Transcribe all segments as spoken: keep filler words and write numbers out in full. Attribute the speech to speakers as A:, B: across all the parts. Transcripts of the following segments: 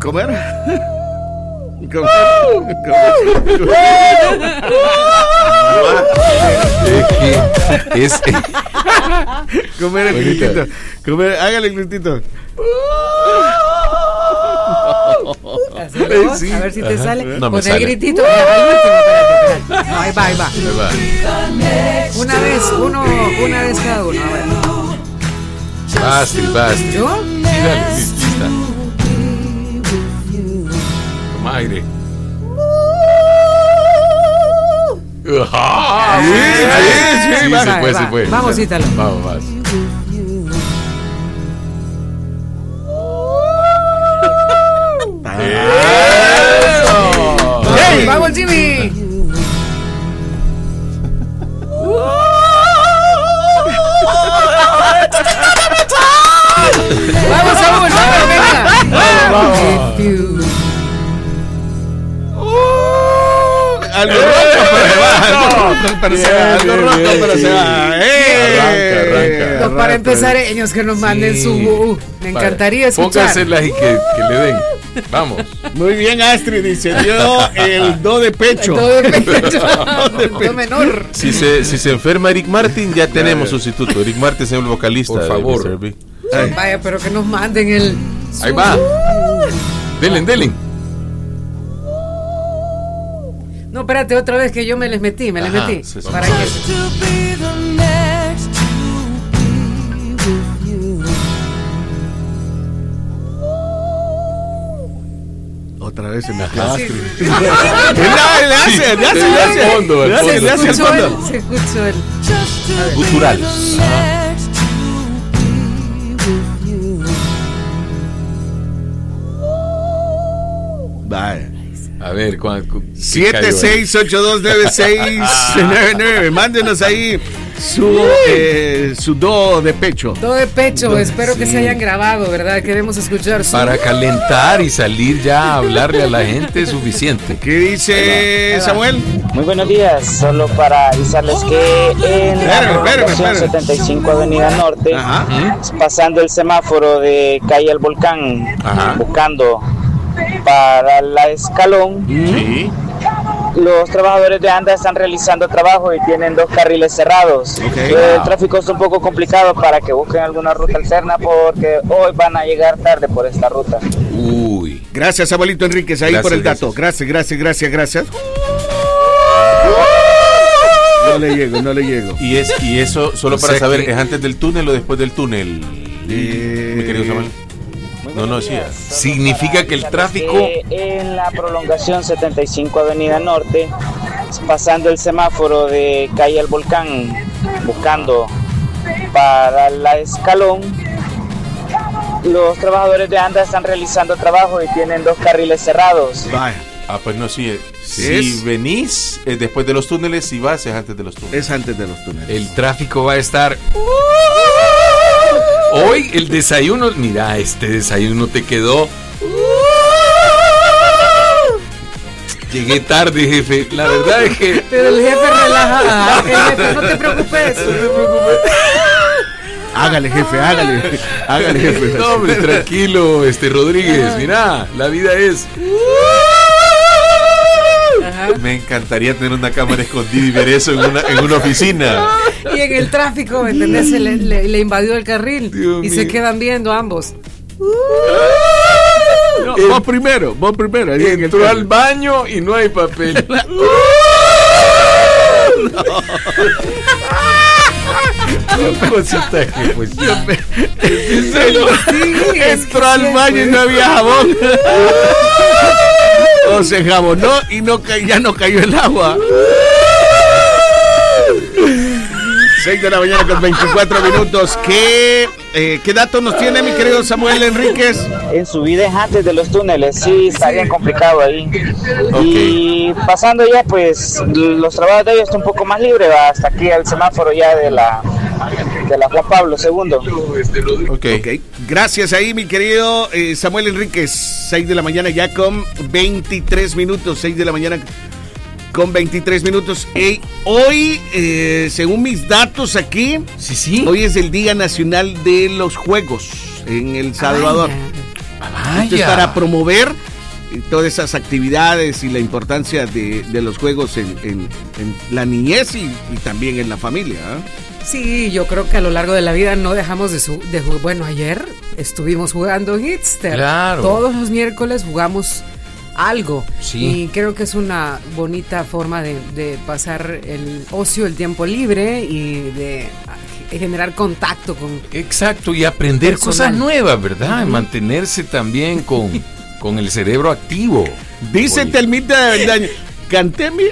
A: comer. Comer.
B: Es
A: comer el gritito. Comer, hágale el gritito.
C: Sí. A ver si te Ajá. sale.
B: No
C: con el
B: sale.
C: gritito. Al último, espérate, espérate. No, ahí va, ahí va.
B: Ahí va.
C: Una vez, uno, una vez cada uno. A ver.
B: Basti, basti.
C: ¿Yo?
B: Sí, dale, sí, sí está. Toma aire. Ajá.
A: Sí, sí, sí,
B: Sí,
A: va,
B: se fue,
C: va.
B: se fue.
C: Vamos, Ítalo.
B: Vamos, vas.
A: ¡Hey!
C: ¡Vamos, Jimmy! ¡Vamos, Saúl! ¡Vamos, venga!
B: Vamos.
A: Algo roto, pero se va. Algo roto, pero se va. Algo roto, pero se va. ¡Eh!
B: Arranca, arranca.
C: No, para empezar, ellos que nos manden
B: Sí.
C: su... Uh, me encantaría escuchar.
B: Pónganselas y que, que le den. Vamos.
A: Muy bien, Astrid dice, dio el do de pecho.
C: Todo de pecho. Do menor.
B: Si se, si se enferma Eric Martin, ya tenemos sustituto. Eric Martin es el vocalista.
A: Por
B: de
A: favor.
B: mister B.
A: Ay.
C: Vaya, pero que nos manden el...
B: Ahí va. Delen, delen.
C: No, espérate, otra vez que yo me les metí, me les
B: Ajá,
C: metí.
B: sí, sí.
C: Para que...
A: Otra vez se me hace
B: Ajá.
A: Astrid. Él le hace, le hace, le hace.
B: Al fondo, al
A: Le hace,
B: fondo.
A: le hace al
C: escuchó
A: fondo.
C: el- se escuchó el...
B: Gutural.
A: Vaya.
B: A ver, ¿cuál? cu- qué
A: siete
B: cayó ahí?
A: seis ocho dos nueve seis nueve nueve. Mándenos ahí su, eh, su do de pecho.
C: Do de pecho, espero que
B: sí.
C: se hayan grabado, ¿verdad? Queremos escuchar su...
B: Para calentar y salir ya a hablarle a la gente es suficiente.
A: ¿Qué dice Samuel?
D: Muy buenos días, solo para avisarles que en la
A: Espérame, espérame,
D: prolongación
A: espérame.
D: setenta y cinco Avenida Norte,
A: Ajá.
D: pasando el semáforo de calle El Volcán,
B: Ajá.
D: buscando para la Escalón,
B: Sí.
D: los trabajadores de ANDA están realizando trabajo y tienen dos carriles cerrados.
A: Ok.
D: El tráfico está un poco complicado para que busquen alguna ruta alterna porque hoy van a llegar tarde por esta ruta.
B: Uy.
A: Gracias, abuelito Enríquez, ahí
B: Gracias,
A: por el dato.
B: gracias.
A: Gracias, gracias, gracias, gracias. No le llego, no le llego.
B: Y es y eso solo
A: O
B: para
A: sea
B: saber,
A: que-
B: ¿es antes del túnel o después del túnel?
A: Eh,
B: Mi querido Samuel.
D: Muy
B: No, no,
D: buenos
B: sí.
D: días.
B: Significa que el tráfico.
D: Que en la prolongación setenta y cinco Avenida Norte, pasando el semáforo de calle El Volcán, buscando para la Escalón, los trabajadores de ANDA están realizando trabajo y tienen dos carriles cerrados.
A: Vaya,
B: Ah, pues no, sí. eh, Si
A: Es-
B: venís eh, después de los túneles, si vas es antes de los túneles.
A: es antes de los túneles.
B: El tráfico va a estar. Hoy el desayuno, mira, este desayuno te quedó. Llegué tarde, jefe. La verdad es que.
C: Pero el jefe relaja. El jefe, no te preocupes.
A: Hágale, jefe, hágale. Hágale, jefe.
B: No, hombre, tranquilo, este Rodríguez. Mira, la vida es.
C: Ajá.
B: Me encantaría tener una cámara escondida y ver eso en una, en una oficina.
C: Y en el tráfico, ¿me entendés? Se le, le- le invadió el carril.
B: Dios
C: y
B: mío.
C: se quedan viendo ambos.
A: No, vos primero, vos primero. ahí en el
B: Entró al
A: carro.
B: baño y no hay papel. Qué cosita que pues.
A: ¿En serio?
C: Sí, es que
A: Entró al
C: sí,
A: baño y no había jabón. O se jabonó y no ca- ya no cayó el agua. seis de la mañana con veinticuatro minutos. ¿Qué, eh, ¿Qué datos nos tiene mi querido Samuel Enríquez?
D: En subida es antes de los túneles, sí, está bien complicado ahí. Y pasando ya, pues los trabajos de ellos están un poco más libres, va hasta aquí al semáforo ya de la, de la Juan Pablo segundo.
B: Ok.
A: Ok, gracias ahí mi querido eh, Samuel Enríquez. seis de la mañana ya con veintitrés minutos. seis de la mañana con veintitrés minutos. Ey, hoy, eh, según mis datos aquí,
B: Sí, sí.
A: hoy es el Día Nacional de los Juegos en El Salvador.
C: Ah,
B: Vaya.
A: Entonces, para promover todas esas actividades y la importancia de, de los juegos en, en, en la niñez y, y también en la familia. ¿eh?
C: Sí, yo creo que a lo largo de la vida no dejamos de, su, de jugar. Bueno, ayer estuvimos jugando Hitster.
B: Claro.
C: Todos los miércoles jugamos algo.
B: Sí.
C: Y creo que es una bonita forma de, de pasar el ocio, el tiempo libre y de generar contacto con...
B: Exacto, y aprender
C: personal.
B: Cosas nuevas, ¿verdad?
C: Uh-huh.
B: Mantenerse también con, con el cerebro activo.
A: Dice
B: Oye.
A: Telmita de Vendaño, canté mi...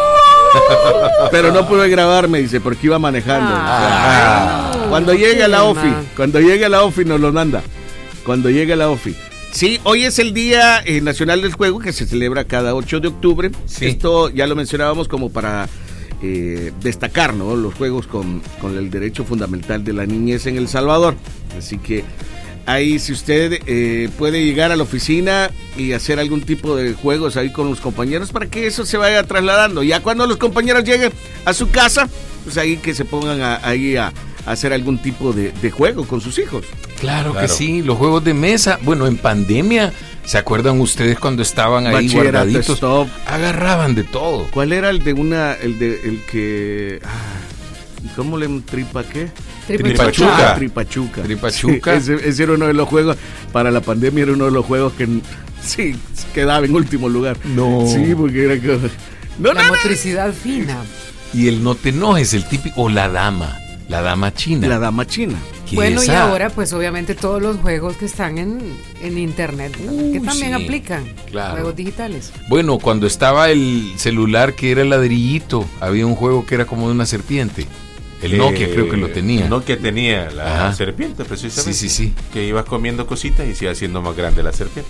A: Pero no pude grabarme, dice, porque iba manejando.
C: Ah.
A: O sea, cuando llegue a la
C: Qué
A: OFI,
C: mal.
A: cuando llegue a la OFI nos lo manda. Cuando llegue a la OFI. Sí, hoy es el Día eh, Nacional del Juego que se celebra cada ocho de octubre.
B: Sí.
A: Esto ya lo mencionábamos como para eh, destacar, ¿no? Los juegos con, con el derecho fundamental de la niñez en El Salvador. Así que ahí si usted eh, puede llegar a la oficina y hacer algún tipo de juegos ahí con los compañeros para que eso se vaya trasladando. Ya cuando los compañeros lleguen a su casa, pues ahí que se pongan a, ahí a, a hacer algún tipo de, de juego con sus hijos.
B: Claro,
A: Claro.
B: que sí, los juegos de mesa. Bueno, en pandemia, ¿se acuerdan ustedes cuando estaban ahí
A: Bachillerato,
B: guardaditos?
A: stop.
B: Agarraban de todo.
A: ¿Cuál era el de una, el de, el que, ah, ¿cómo le tripa qué?
B: Tripachuca.
A: Ah, Tripachuca.
B: Tripachuca.
A: Sí, ese, ese era uno de los juegos, para la pandemia era uno de los juegos que sí, quedaba en último lugar.
B: No.
A: Sí, porque era que... No,
C: La
A: no, no.
C: motricidad fina.
B: Y el no te enojes, el típico, o la dama, la dama china.
A: La dama china.
B: que
C: Bueno, y
B: esa-
C: ahora pues obviamente todos los juegos que están en, en internet,
B: Uh,
C: que también
B: sí,
C: aplican,
B: claro.
C: juegos digitales.
B: Bueno, cuando estaba el celular que era el ladrillito, había un juego que era como de una serpiente. El Nokia creo que lo tenía.
E: El Nokia tenía la
B: Ajá.
E: serpiente, precisamente.
B: Sí, sí, sí.
E: Que ibas comiendo cositas y se iba haciendo más grande la serpiente.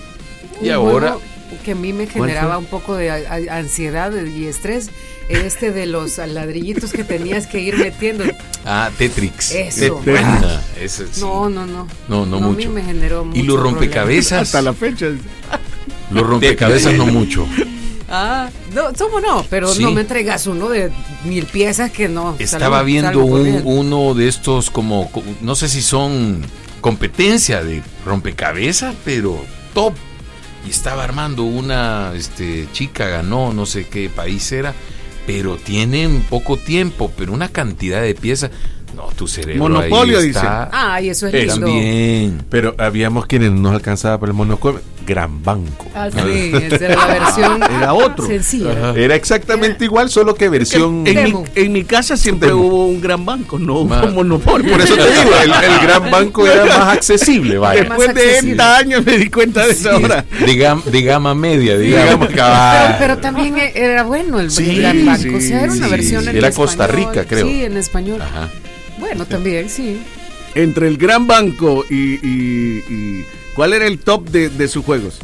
B: Y
C: Un
B: ahora-
C: juego que a mí me
A: ¿Cuál
C: generaba
A: fue?
C: un poco de a- a- ansiedad y estrés, este de los ladrillitos que tenías que ir metiendo.
B: Ah, Tetrix.
C: Eso.
B: Tet- Ah, ese sí.
C: No, no, no.
B: No, no
C: A mí
B: mucho.
C: me generó mucho
B: Y los
C: problema.
B: rompecabezas.
A: Hasta la fecha.
B: Los rompecabezas no mucho.
C: Ah, no, ¿cómo no? Pero
B: Sí.
C: no me entregas uno de mil piezas que no.
B: Estaba
C: salgo-
B: viendo
C: salgo
B: un,
C: corriendo.
B: uno de estos como, co- no sé si son competencia de rompecabezas, pero top. Y estaba armando una este, chica, ganó, no sé qué país era, pero tienen poco tiempo, pero una cantidad de piezas. No, tu cerebro
A: Monopolio,
B: ahí está.
C: Ay, eso es
B: Eh,
C: lindo.
B: También.
E: Pero habíamos quienes no nos alcanzaba para el monocolio. Gran Banco.
C: Ah, sí, esa era la versión
A: Era otro.
C: sencilla.
E: Era exactamente igual, solo que versión...
A: En mi,
C: Demo.
A: en mi casa siempre hubo un gran banco, no
B: Ma-
A: hubo monopolio.
E: Por eso te digo, el, el Gran Banco era más accesible, vaya.
C: Más
A: Después de
C: accesible.
A: treinta años me di cuenta de eso ahora.
B: De, gam- de gama media, digamos.
C: Pero, pero también e- era bueno el,
E: Sí,
C: el Gran Banco.
A: sí,
C: o sea, era una
B: sí,
C: versión
B: sí.
C: en
E: Era
C: español.
E: Costa Rica, creo.
C: Sí, en español.
B: Ajá.
C: Bueno, también, sí.
A: Entre el gran banco y, y- y- ¿cuál era el top de, de sus juegos?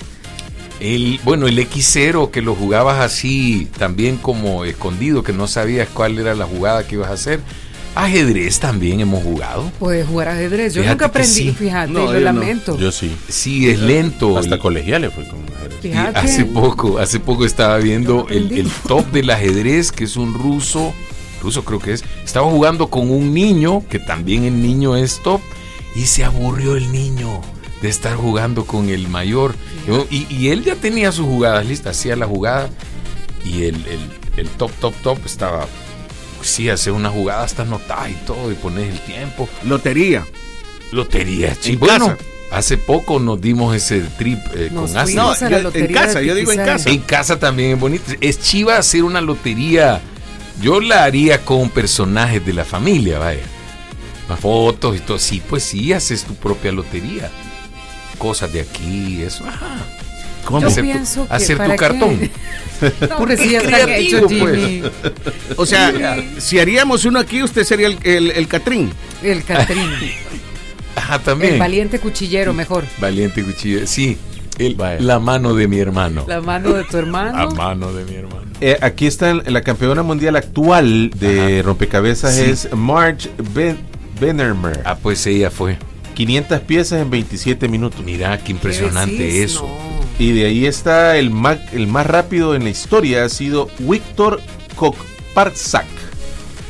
B: El, bueno, el equis cero que lo jugabas así, también como escondido, que no sabías cuál era la jugada que ibas a hacer. Ajedrez también hemos jugado.
C: Puedes jugar ajedrez. Yo
B: Fíjate
C: nunca
B: que
C: aprendí,
B: sí.
C: fíjate,
A: No,
C: lo
A: yo no.
C: lamento.
E: Yo sí.
B: Sí, es lento.
E: Hasta
B: Y-
E: colegiales fue con ajedrez.
B: y
C: Fíjate.
B: hace poco, hace poco estaba viendo
C: Yo
B: el,
C: aprendí.
B: el top del ajedrez, que es un ruso, ruso creo que es. Estaba jugando con un niño, que también el niño es top, y se aburrió el niño de estar jugando con el mayor. Y, y él ya tenía sus jugadas listas, hacía la jugada, y el, el, el top, top, top estaba, sí, hace una jugada hasta anotada y todo, y pones el tiempo.
A: Lotería.
B: Lotería,
A: En
B: chico. Bueno,
A: casa.
B: hace poco nos dimos ese trip eh,
C: Nos
B: con Astrid.
A: No,
C: fuimos a la
A: yo- en
C: lotería
A: casa,
C: de
A: yo digo en
C: Tiquisaya.
A: casa.
B: En casa también es bonito. Es chiva hacer una lotería. Yo la haría con personajes de la familia, vaya. Fotos y todo. Sí, pues sí, haces tu propia lotería. Cosas de aquí, eso. Ajá.
A: ¿Cómo?
C: Yo
B: Hacer tu-
C: pienso que
B: hacer tu
C: ¿para qué?
B: cartón.
C: No, hombre, sí, ya está
B: creativo,
C: hecho,
B: pues.
C: Jimmy.
A: O sea, si haríamos uno aquí, usted sería el, el, el Catrín.
C: El Catrín.
B: Ajá, también.
C: El valiente cuchillero, mejor.
B: Valiente cuchillo. Sí, el-
E: Vaya.
B: la mano de mi hermano.
C: La mano de tu hermano.
B: La mano de mi hermano.
E: Eh, aquí está el- la campeona mundial actual de rompecabezas,
B: Sí.
E: es Marge Ben Bennermer.
B: Ah, pues ella fue.
E: quinientas piezas en veintisiete minutos.
B: Mira, qué
C: ¿Qué
B: impresionante
C: decís?
B: eso.
C: No.
E: Y de ahí está el más, el más rápido en la historia, ha sido Víctor Kokparczak.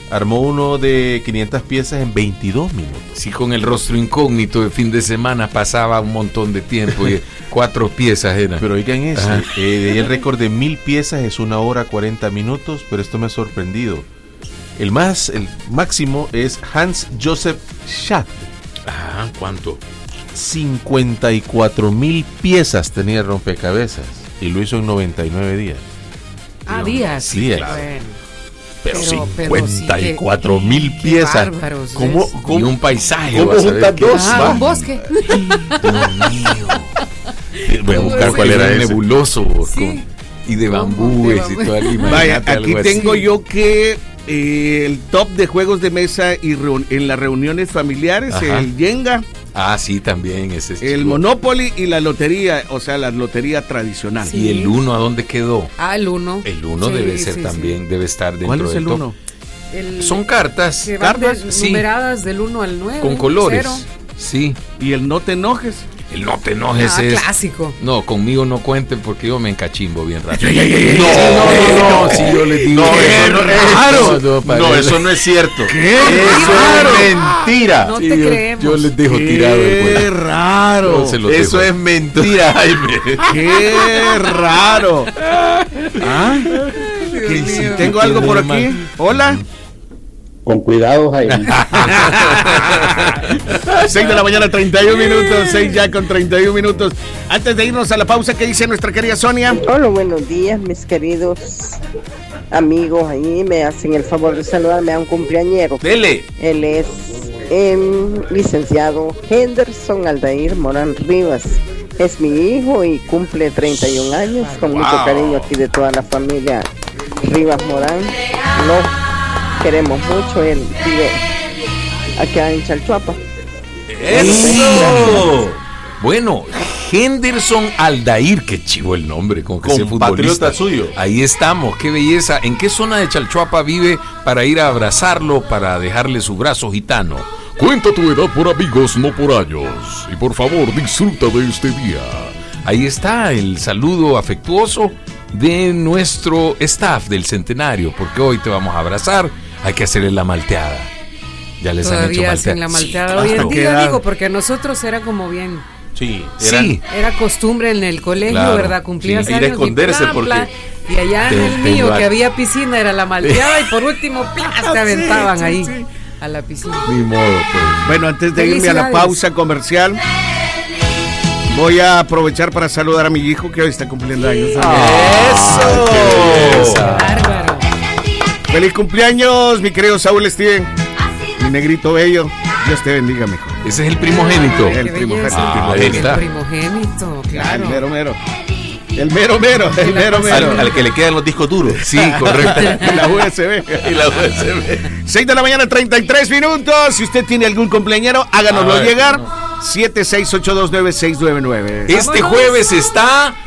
E: armó uno de quinientas piezas en veintidós minutos.
B: Sí, con el rostro incógnito de fin de semana pasaba un montón de tiempo y cuatro piezas eran.
E: Pero oigan eso, eh, el récord de mil piezas es una hora cuarenta minutos, pero esto me ha sorprendido. El más, el máximo es Hans Josef Schacht.
B: Ah, ¿cuánto?
E: cincuenta y cuatro mil piezas tenía el rompecabezas y lo hizo en noventa y nueve días.
C: Ah, días.
E: Sí, días.
C: Bueno.
E: Pero,
C: Pero- pero
E: cincuenta y cuatro
C: sí,
E: mil
C: qué-
E: piezas.
C: qué bárbaros,
E: ¿Cómo,
C: ¿ves?
E: cómo-
B: Y un paisaje.
E: ¿Cómo
B: vas a ver
E: juntan
B: qué-
E: dos?
C: Ah,
E: Va.
C: un bosque.
B: Dios mío.
E: Voy a buscar cuál era ese.
B: Nebuloso.
C: Sí.
B: con- y de bambúes
C: De
B: y
C: bambú.
B: todo. Imagínate
A: Vaya, aquí
B: algo así.
A: tengo yo que eh, el top de juegos de mesa y reun- en las reuniones familiares,
B: Ajá.
A: el Jenga,
B: Ah, sí, también ese es
A: el
B: chivo.
A: Monopoly y la lotería, o sea, la lotería tradicional.
C: Sí.
B: ¿Y el uno a dónde quedó?
C: Ah, el uno.
B: El uno
C: Sí,
B: debe ser
C: sí,
B: también, debe estar dentro
A: ¿Cuál es
B: del
A: el
B: top.
A: uno?
C: sí. El-
B: Son cartas,
C: que van de-
B: cartas, sí,
C: numeradas del uno al nueve.
B: con colores.
C: Cero.
B: Sí,
A: Y el no te enojes.
B: el no te enojes
C: Ah,
B: es.
C: clásico.
B: No, conmigo no cuenten porque yo me encachimbo bien rápido.
E: No,
B: no, no, si yo les digo.
E: No,
B: que-
E: eso no es
B: Claro.
E: no,
B: para-
E: no, eso no es cierto.
A: ¡Qué
E: Eso
A: raro!
E: es mentira.
C: No
B: Sí,
C: te
B: yo,
C: creemos.
B: yo les dejo
A: ¡Qué
B: tirado el vuelo.
A: raro!
B: No se lo
E: Eso
B: dejo.
E: es mentira, Jaime.
A: ¡Qué raro! ¿Ah? ¿Qué- si
C: mío.
A: tengo algo por aquí. Hola.
F: Con cuidado, Jaime.
A: seis de la mañana, treinta y un minutos. seis ya con treinta y un minutos. Antes de irnos a la pausa, ¿qué dice nuestra querida Sonia?
G: Hola, buenos días, mis queridos amigos. Ahí me hacen el favor de saludarme a un cumpleañero.
E: Dele.
G: Él es em, licenciado Henderson Aldair Morán Rivas. Es mi hijo y cumple treinta y un años. Con mucho cariño aquí de toda la familia Rivas Morán. Lo queremos mucho. Él vive acá en Chalchuapa.
B: ¡Eso! Bueno, Henderson Aldair, qué chivo el nombre, como que sea
E: Compatriota
B: futbolista.
E: suyo.
B: Ahí estamos, qué belleza. ¿En qué zona de Chalchuapa vive para ir a abrazarlo, para dejarle su brazo gitano? Cuenta tu edad por amigos, no por años. Y por favor, disfruta de este día. Ahí está el saludo afectuoso de nuestro staff del centenario, porque hoy te vamos a abrazar, hay que hacerle la malteada. Ya les han hecho
C: Todavía
B: malteada.
C: hacen la malteada.
B: Sí,
C: Hoy en
B: claro.
A: ¿Qué
C: día
A: edad?
C: digo, porque a nosotros era como bien.
E: Sí,
B: Sí,
C: Era costumbre en el colegio,
B: Claro,
C: ¿verdad? Cumplías
B: sí.
C: años
E: Ir a esconderse
C: y,
E: porque-
C: y allá en
B: Te-
C: el
B: te
C: mío,
B: iba-
C: que había piscina, era la malteada y por último, ¡plas! te aventaban
A: sí,
C: ahí
A: sí.
C: a la piscina.
B: ni modo, pues.
A: Bueno, antes de irme a la
C: Felicidades.
A: pausa comercial, voy a aprovechar para saludar a mi hijo que hoy está cumpliendo años.
E: ¡Eso!
C: Bárbaro.
A: ¡Feliz cumpleaños, mi querido Saúl Steven! Mi negrito bello. Dios te bendiga, mijo.
B: Ese es el primogénito.
A: El
C: Qué
A: primogénito.
C: belleza.
B: Ah, ahí está.
C: El primogénito,
A: El
C: claro.
A: mero mero. El mero mero, el mero mero.
E: Al, al que le quedan los discos duros.
B: Sí, correcto.
A: Y la U S B.
E: Y la U S B.
A: seis de la mañana, treinta y tres minutos. Si usted tiene algún cumpleañero, háganoslo
B: A ver,
A: llegar. siete seis ocho dos nueve seis nueve nueve.
B: Este jueves está